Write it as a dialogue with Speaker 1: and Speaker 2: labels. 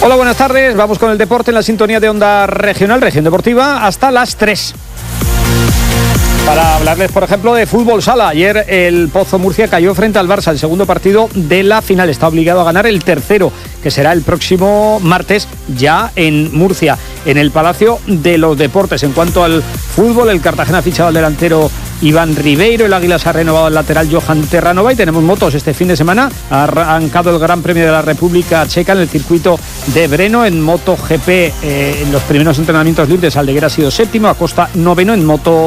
Speaker 1: Hola, buenas tardes. Vamos con el deporte en la sintonía de Onda Regional, Región Deportiva, hasta las 3. Para hablarles, por ejemplo, de fútbol sala. Ayer el Pozo Murcia cayó frente al Barça, el segundo partido de la final. Está obligado a ganar el tercero, que será el próximo martes, ya en Murcia, en el Palacio de los Deportes. En cuanto al fútbol, el Cartagena ha fichado al delantero Iván Ribeiro, el Águilas ha renovado al lateral Johan Terranova y tenemos motos este fin de semana. Ha arrancado el Gran Premio de la República Checa en el circuito de Brno. En MotoGP, en los primeros entrenamientos libres, Aldeguer ha sido séptimo, Acosta noveno. En Moto